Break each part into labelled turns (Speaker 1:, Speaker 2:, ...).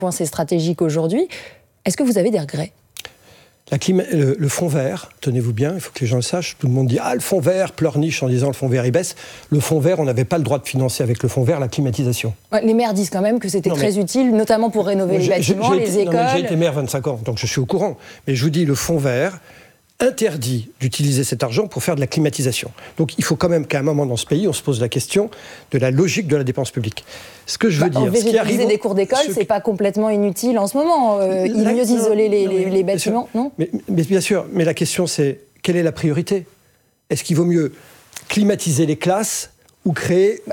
Speaker 1: point c'est stratégique aujourd'hui. Est-ce que vous avez des regrets ?
Speaker 2: Le fonds vert, tenez-vous bien, il faut que les gens le sachent, tout le monde dit « Ah, le fonds vert pleurniche en disant le fonds vert il baisse ». Le fonds vert, on n'avait pas le droit de financer avec le fonds vert la climatisation.
Speaker 1: Ouais, les maires disent quand même que c'était très utile, notamment pour rénover les bâtiments, les écoles.
Speaker 2: J'ai été maire 25 ans, donc je suis au courant. Mais je vous dis, le fonds vert interdit d'utiliser cet argent pour faire de la climatisation. Donc il faut quand même qu'à un moment dans ce pays, on se pose la question de la logique de la dépense publique. Ce que je veux dire...
Speaker 1: Végétaliser des cours d'école, c'est pas complètement inutile en ce moment. Il est mieux isoler les bâtiments, non ?
Speaker 2: mais bien sûr, mais la question c'est, quelle est la priorité ? Est-ce qu'il vaut mieux climatiser les classes ou créer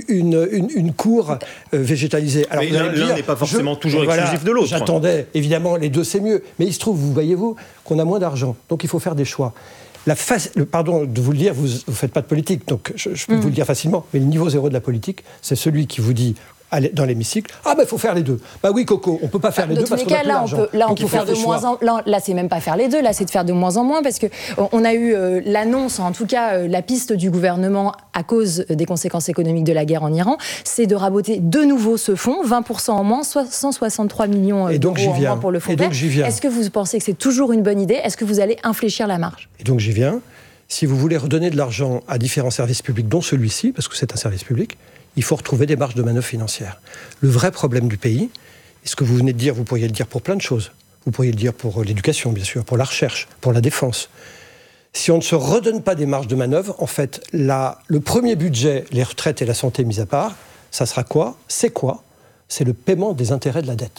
Speaker 2: une cour végétalisée.
Speaker 3: Alors, l'un n'est pas forcément toujours exclusif de l'autre.
Speaker 2: J'attendais, évidemment, les deux c'est mieux. Mais il se trouve, voyez-vous, qu'on a moins d'argent. Donc il faut faire des choix. Pardon de vous le dire, vous ne faites pas de politique, donc je peux vous le dire facilement, mais le niveau zéro de la politique, c'est celui qui vous dit dans l'hémicycle, il faut faire les deux. Bah oui, Coco, on ne peut pas faire les deux parce qu'on a plus d'argent.
Speaker 1: Là, on peut faire de moins en moins. Là, c'est même pas faire les deux, là, c'est de faire de moins en moins, parce qu'on a eu l'annonce, en tout cas, la piste du gouvernement, à cause des conséquences économiques de la guerre en Iran, c'est de raboter de nouveau ce fonds, 20% en moins, 163 millions d'euros en moins pour le fonds vert. Est-ce que vous pensez que c'est toujours une bonne idée ? Est-ce que vous allez infléchir la marge ?
Speaker 2: Et donc j'y viens. Si vous voulez redonner de l'argent à différents services publics, dont celui-ci, parce que c'est un service public, il faut retrouver des marges de manœuvre financières. Le vrai problème du pays, et ce que vous venez de dire, vous pourriez le dire pour plein de choses. Vous pourriez le dire pour l'éducation, bien sûr, pour la recherche, pour la défense. Si on ne se redonne pas des marges de manœuvre, en fait, le premier budget, les retraites et la santé mis à part, ça sera quoi ? C'est quoi ? C'est le paiement des intérêts de la dette.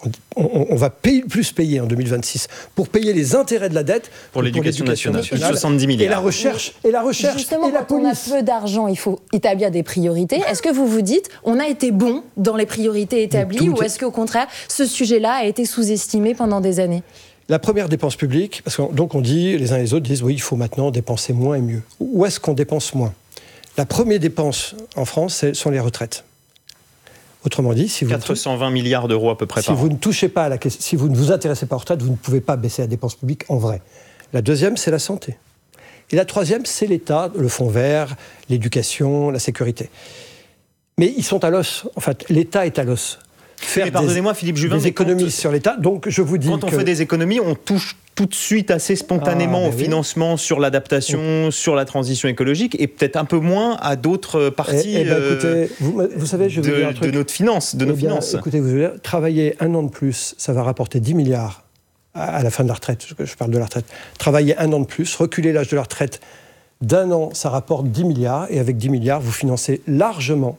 Speaker 2: On va plus payer en 2026 pour payer les intérêts de la dette
Speaker 3: pour l'éducation nationale, 70 milliards.
Speaker 2: Et la recherche,
Speaker 1: Justement,
Speaker 2: et la
Speaker 1: quand
Speaker 2: police.
Speaker 1: On a peu d'argent, il faut établir des priorités. Est-ce que vous vous dites, on a été bon dans les priorités établies, ou est-ce qu'au contraire, ce sujet-là a été sous-estimé pendant des années ?
Speaker 2: La première dépense publique, parce que donc on dit, les uns et les autres disent, oui, il faut maintenant dépenser moins et mieux. Où est-ce qu'on dépense moins ? La première dépense en France, sont les retraites. Autrement dit, si vous
Speaker 3: 420 milliards d'euros à peu près par an.
Speaker 2: Si vous ne touchez pas à la question, si vous ne vous intéressez pas aux retraites, vous ne pouvez pas baisser la dépense publique en vrai. La deuxième, c'est la santé. Et la troisième, c'est l'État, le fonds vert, l'éducation, la sécurité. Mais ils sont à l'os. En fait, l'État est à l'os.
Speaker 3: Mais pardonnez-moi, Philippe Juvin,
Speaker 2: des économies sur l'État. Donc je vous dis
Speaker 3: quand on fait des économies, on touche tout de suite assez spontanément au financement sur l'adaptation, sur la transition écologique, et peut-être un peu moins à d'autres parties
Speaker 2: écoutez, vous savez, je vais vous dire un truc.
Speaker 3: De notre finance.
Speaker 2: Écoutez, vous allez travailler un an de plus, ça va rapporter 10 milliards à la fin de la retraite. Je parle de la retraite. Travailler un an de plus, reculer l'âge de la retraite d'un an, ça rapporte 10 milliards, et avec 10 milliards, vous financez largement.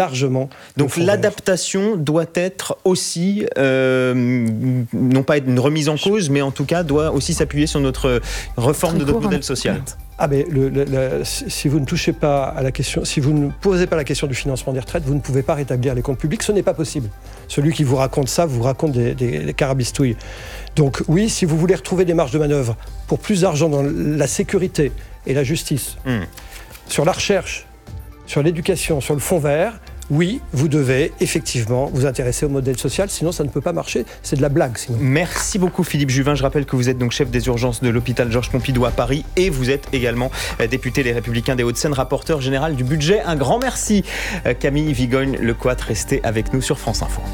Speaker 2: Donc
Speaker 3: l'adaptation doit être aussi, non pas être une remise en cause, mais en tout cas doit aussi s'appuyer sur notre réforme de notre modèle social.
Speaker 2: Mais si vous ne touchez pas à la question, si vous ne posez pas la question du financement des retraites, vous ne pouvez pas rétablir les comptes publics, ce n'est pas possible. Celui qui vous raconte ça vous raconte des carabistouilles. Donc oui, si vous voulez retrouver des marges de manœuvre pour plus d'argent dans la sécurité et la justice, sur la recherche, sur l'éducation, sur le fonds vert, oui, vous devez effectivement vous intéresser au modèle social, sinon ça ne peut pas marcher, c'est de la blague sinon.
Speaker 3: Merci beaucoup Philippe Juvin, je rappelle que vous êtes donc chef des urgences de l'hôpital Georges Pompidou à Paris et vous êtes également député Les Républicains des Hauts-de-Seine, rapporteur général du budget. Un grand merci Camille Vigogne-Lecoat, restez avec nous sur France Info.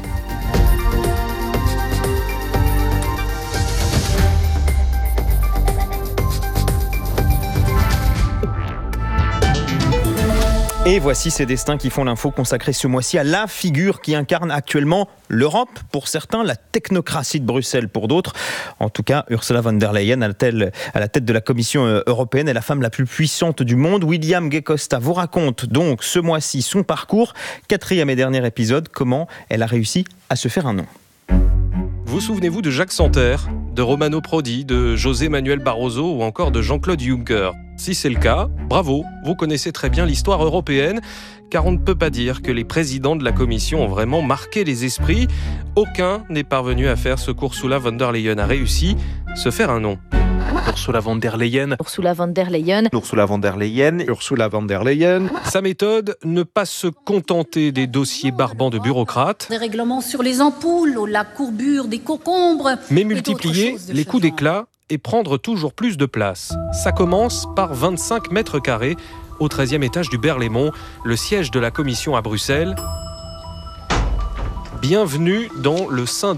Speaker 3: Et voici ces destins qui font l'info consacrée ce mois-ci à la figure qui incarne actuellement l'Europe. Pour certains, la technocratie de Bruxelles pour d'autres. En tout cas, Ursula von der Leyen, à la tête de la Commission européenne, est la femme la plus puissante du monde. William Gay-Costa vous raconte donc ce mois-ci son parcours. 4e et dernier épisode, comment elle a réussi à se faire un nom.
Speaker 4: Vous souvenez-vous de Jacques Santer, de Romano Prodi, de José Manuel Barroso ou encore de Jean-Claude Juncker ? Si c'est le cas, bravo, vous connaissez très bien l'histoire européenne, car on ne peut pas dire que les présidents de la Commission ont vraiment marqué les esprits. Aucun n'est parvenu à faire ce qu'Ursula von der Leyen a réussi, se faire un nom. Ursula von der Leyen.
Speaker 5: Ursula von der Leyen.
Speaker 6: Ursula von der Leyen.
Speaker 7: Ursula von der Leyen.
Speaker 4: Sa méthode, ne pas se contenter des dossiers barbants de bureaucrates.
Speaker 8: Des règlements sur les ampoules, la courbure des concombres.
Speaker 4: Mais multiplier les coups d'éclat et prendre toujours plus de place. Ça commence par 25 mètres carrés au 13e étage du Berlaymont, le siège de la Commission à Bruxelles. Bienvenue dans le sein